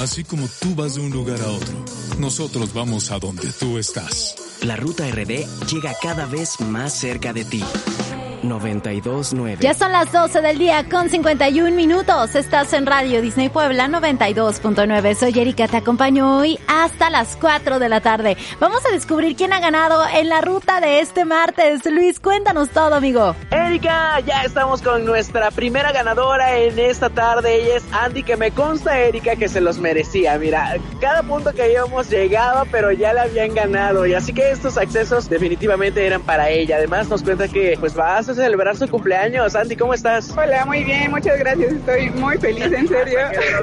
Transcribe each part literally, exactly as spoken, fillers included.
Así como tú vas de un lugar a otro, nosotros vamos a donde tú estás. La Ruta R D llega cada vez más cerca de ti. noventa y dos punto nueve. Ya son las doce del día con cincuenta y un minutos. Estás en Radio Disney Puebla noventa y dos punto nueve. Soy Erika, te acompaño hoy hasta las cuatro de la tarde. Vamos a descubrir quién ha ganado en la ruta de este martes. Luis, cuéntanos todo, amigo. Erika, ya estamos con nuestra primera ganadora en esta tarde. Ella es Andy, que me consta, Erika, que se los merecía. Mira, cada punto que habíamos llegado, pero ya la habían ganado. Y así que estos accesos definitivamente eran para ella. Además nos cuenta que pues vas a celebrar su cumpleaños. Andy, ¿cómo estás? Hola, muy bien, muchas gracias. Estoy muy feliz, en serio.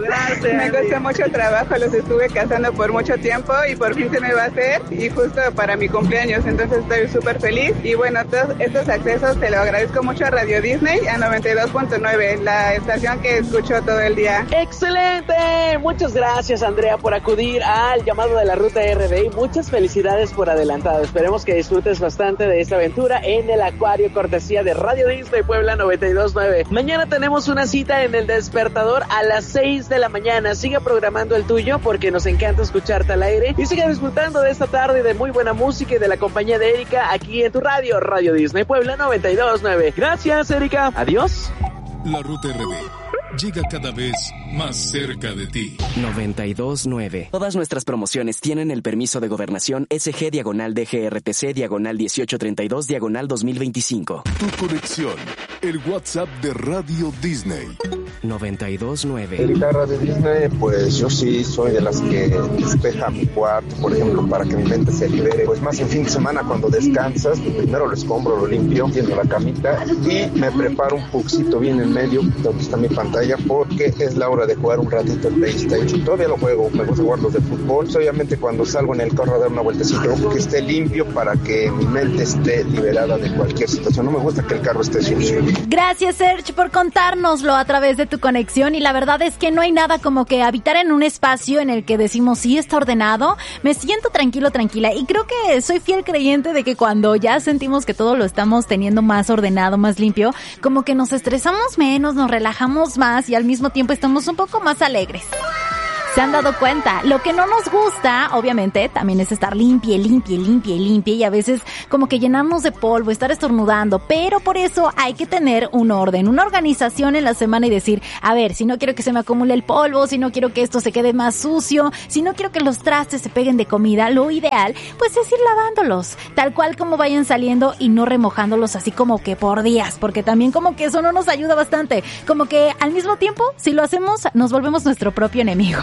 Me costó mucho trabajo, los estuve cazando por mucho tiempo y por fin se me va a hacer, y justo para mi cumpleaños, entonces estoy súper feliz. Y bueno, todos estos accesos te lo agradezco mucho a Radio Disney, a noventa y dos punto nueve, la estación que escucho todo el día. ¡Excelente! Muchas gracias, Andrea, por acudir al llamado de la Ruta R D y muchas felicidades por adelantado. Esperemos que disfrutes bastante de esta aventura en el acuario, cortesía de Radio Disney Puebla noventa y dos punto nueve. Mañana tenemos una cita en el Despertador a las seis de la mañana. Sigue programando el tuyo porque nos encanta escucharte al aire y sigue disfrutando de esta tarde de muy buena música y de la compañía de Erika aquí en tu radio, Radio Disney Puebla noventa y dos punto nueve. Gracias, Erika. Adiós. La Ruta R D llega cada vez más cerca de ti. noventa y dos punto nueve. Todas nuestras promociones tienen el permiso de gobernación S G diagonal D G R T C diagonal dieciocho treinta y dos diagonal dos mil veinticinco. Tu conexión, el WhatsApp de Radio Disney. noventa y dos punto nueve. Erika, Radio Disney, pues yo sí soy de las que despeja mi cuarto, por ejemplo, para que mi mente se libere. Pues más en fin de semana cuando descansas, primero lo escombro, lo limpio, tiendo la camita y me preparo un puxito bien en medio donde está mi pantalla, porque es la hora de jugar un ratito el PlayStation. Todavía lo juego, me gusta jugar los de fútbol. Obviamente cuando salgo en el carro a dar una vueltecita, que esté limpio para que mi mente esté liberada de cualquier situación. No me gusta que el carro esté sucio. Gracias, Serge, por contárnoslo a través de tu conexión. Y la verdad es que no hay nada como que habitar en un espacio en el que decimos, sí, está ordenado, me siento tranquilo, tranquila. Y creo que soy fiel creyente de que cuando ya sentimos que todo lo estamos teniendo más ordenado, más limpio, como que nos estresamos menos, nos relajamos más y al mismo tiempo estamos un poco más alegres. ¿Se han dado cuenta? Lo que no nos gusta, obviamente, también es estar limpie, limpie, limpie, limpie y a veces como que llenarnos de polvo, estar estornudando, pero por eso hay que tener un orden, una organización en la semana y decir, a ver, si no quiero que se me acumule el polvo, si no quiero que esto se quede más sucio, si no quiero que los trastes se peguen de comida, lo ideal, pues es ir lavándolos, tal cual como vayan saliendo y no remojándolos así como que por días, porque también como que eso no nos ayuda bastante, como que al mismo tiempo, si lo hacemos, nos volvemos nuestro propio enemigo.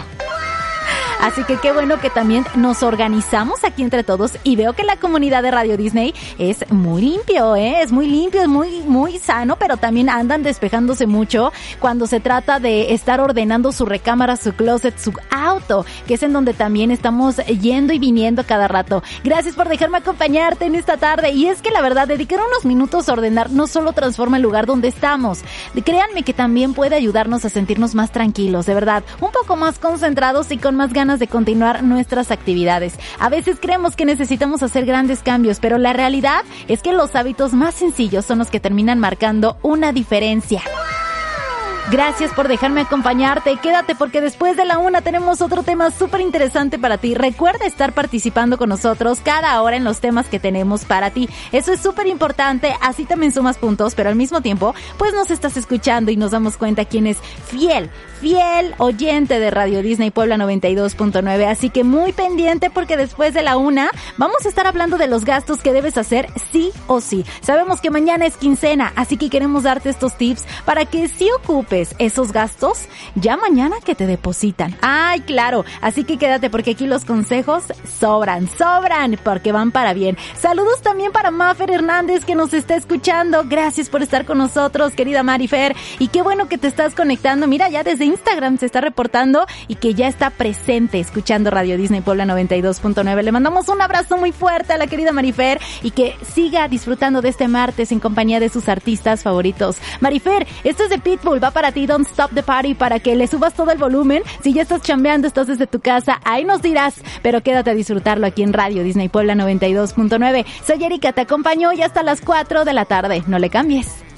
Así que qué bueno que también nos organizamos aquí entre todos y veo que la comunidad de Radio Disney es muy limpio, ¿eh? Es muy limpio, es muy, muy sano, pero también andan despejándose mucho cuando se trata de estar ordenando su recámara, su closet, su auto, que es en donde también estamos yendo y viniendo cada rato. Gracias por dejarme acompañarte en esta tarde y es que la verdad, dedicar unos minutos a ordenar no solo transforma el lugar donde estamos, créanme que también puede ayudarnos a sentirnos más tranquilos, de verdad, un poco más concentrados y con más ganas de continuar nuestras actividades. A veces creemos que necesitamos hacer grandes cambios, pero la realidad es que los hábitos más sencillos son los que terminan marcando una diferencia. Gracias por dejarme acompañarte. Quédate porque después de la una tenemos otro tema súper interesante para ti. Recuerda estar participando con nosotros cada hora en los temas que tenemos para ti. Eso es súper importante. Así también sumas puntos, pero al mismo tiempo, pues nos estás escuchando y nos damos cuenta quién es fiel, fiel oyente de Radio Disney Puebla noventa y dos punto nueve. Así que muy pendiente porque después de la una vamos a estar hablando de los gastos que debes hacer sí o sí. Sabemos que mañana es quincena, así que queremos darte estos tips para que sí ocupes esos gastos ya mañana que te depositan. Ay, claro, así que quédate porque aquí los consejos sobran, sobran, porque van para bien. Saludos también para Mafer Hernández que nos está escuchando. Gracias por estar con nosotros, querida Marifer, y qué bueno que te estás conectando. Mira, ya desde Instagram se está reportando y que ya está presente escuchando Radio Disney Puebla noventa y dos punto nueve. Le mandamos un abrazo muy fuerte a la querida Marifer y que siga disfrutando de este martes en compañía de sus artistas favoritos. Marifer, esto es de Pitbull, va para ti, Don't Stop the Party, para que le subas todo el volumen. Si ya estás chambeando, estás desde tu casa, ahí nos dirás, pero quédate a disfrutarlo aquí en Radio Disney Puebla noventa y dos punto nueve. Soy Erika, te acompaño hoy hasta las cuatro de la tarde. No le cambies.